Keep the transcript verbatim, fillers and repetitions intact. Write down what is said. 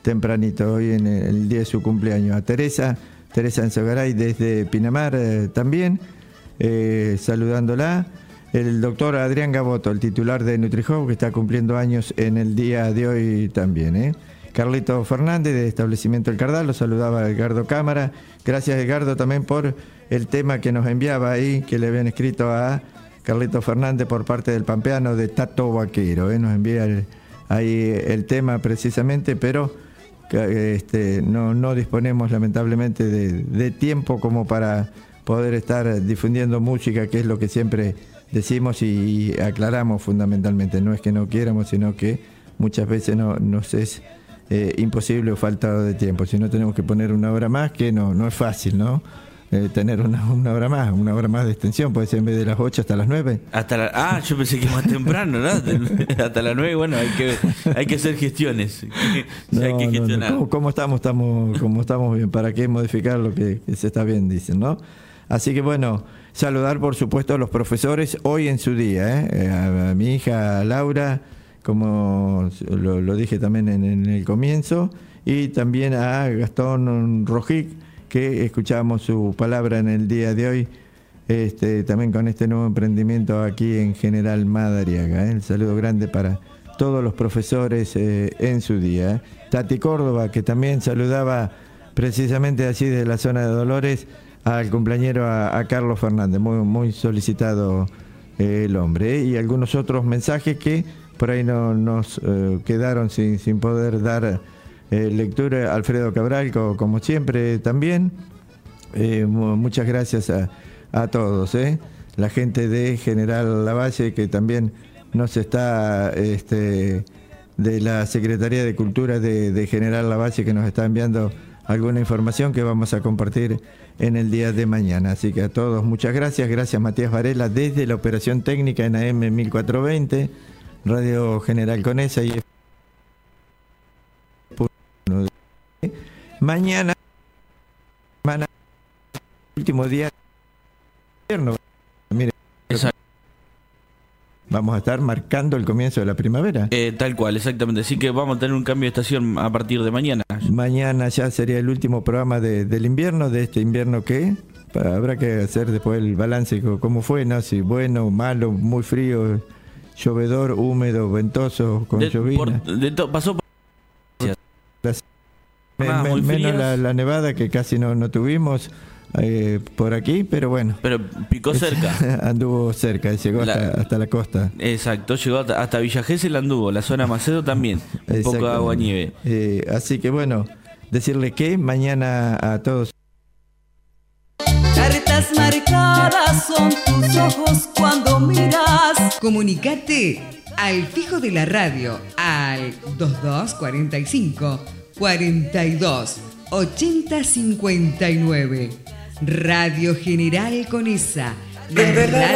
tempranito, hoy en el día de su cumpleaños. A Teresa, Teresa Enzogaray desde Pinamar eh, también, eh, saludándola. El doctor Adrián Gaboto, el titular de NutriHub, que está cumpliendo años en el día de hoy también. ¿eh? Carlito Fernández, de Establecimiento El Cardal, lo saludaba Edgardo Cámara. Gracias, Edgardo, también por el tema que nos enviaba ahí, que le habían escrito a Carlito Fernández por parte del pampeano de Tato Vaquero. ¿eh? Nos envía el, ahí el tema precisamente, pero este, no, no disponemos lamentablemente de, de tiempo como para poder estar difundiendo música, que es lo que siempre decimos y aclaramos fundamentalmente. No es que no quieramos, sino que muchas veces no, nos es eh, imposible o falta de tiempo. Si no, tenemos que poner una hora más, que no, no es fácil, ¿no? Eh, tener una, una hora más, una hora más de extensión, puede ser en vez de las ocho hasta las nueve. Hasta la, ah, yo pensé que más temprano, ¿no? Hasta las nueve, bueno, hay que, hay que hacer gestiones. No, hay que gestionar. No, no. ¿Cómo, ¿Cómo estamos? Estamos, como estamos bien, ¿para qué modificar lo que, que se está bien, dicen, ¿no? Así que bueno, saludar por supuesto a los profesores hoy en su día, ¿eh? a, a mi hija Laura, como lo, lo dije también en, en el comienzo, y también a Gastón Rojic, que escuchamos su palabra en el día de hoy, este, también con este nuevo emprendimiento aquí en General Madariaga. ¿eh? El saludo grande para todos los profesores eh, en su día. ¿eh? Tati Córdoba, que también saludaba precisamente así de la zona de Dolores al cumpleañero, a, a Carlos Fernández, muy, muy solicitado eh, el hombre. ¿eh? Y algunos otros mensajes que por ahí no nos eh, quedaron sin, sin poder dar Eh, lectura. Alfredo Cabral, co, como siempre también. Eh, muchas gracias a, a todos. ¿eh? La gente de General Lavalle, que también nos está, este, de la Secretaría de Cultura de, de General Lavalle, que nos está enviando alguna información que vamos a compartir en el día de mañana. Así que a todos, muchas gracias. Gracias, Matías Varela, desde la operación técnica en A M mil cuatrocientos veinte, Radio General Conesa y mañana, mañana, último día de invierno. Mire, vamos a estar marcando el comienzo de la primavera. Eh, tal cual, exactamente. Así que vamos a tener un cambio de estación a partir de mañana. Mañana ya sería el último programa de, del invierno, de este invierno que habrá que hacer después el balance, cómo fue, ¿no? Si bueno, malo, muy frío, llovedor, húmedo, ventoso, con de, llovina. Por, de to, pasó por... Me, me, menos la, la nevada que casi no, no tuvimos eh, por aquí, pero bueno. Pero picó cerca. Anduvo cerca, llegó la, hasta, hasta la costa. Exacto, llegó hasta, hasta Villa Gesell anduvo, la zona Macedo también, un poco de agua nieve. Eh, así que bueno, decirle que mañana a todos. Cartas marcadas son tus ojos cuando miras. Comunicate al fijo de la radio al dos dos cuarenta y cinco cuarenta y dos ochenta cincuenta y nueve. Radio General Conesa.